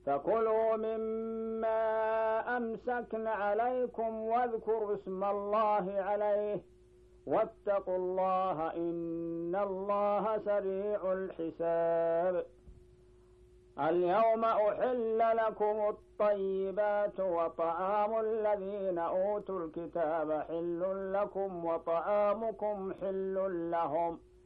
فكلوا مما أمسكن عليكم واذكروا اسم الله عليه واتقوا الله إن الله سريع الحساب. اليوم أحل لكم الطيبات وطعام الذين أوتوا الكتاب حل لكم وطعامكم حل لهم